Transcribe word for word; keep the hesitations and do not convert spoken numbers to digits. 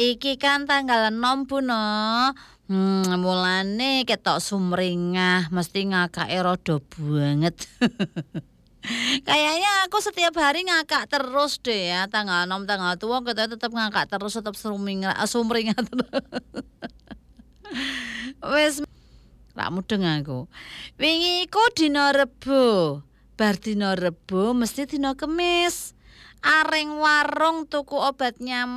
iki kan tanggal enom Buno. Hmm, mulane ketok sumringah, mesti ngakake rada banget. Kayaknya aku setiap hari ngakak terus deh ya, tanggal enam tanggal tua kita tetap ngakak terus, tetap sumringah, sumringah terus. Wis ra mudeng aku. Wingi iku dina Rebo. Bar dina Rebo mesti dina Kemis. Areng warung tuku obat nyamuk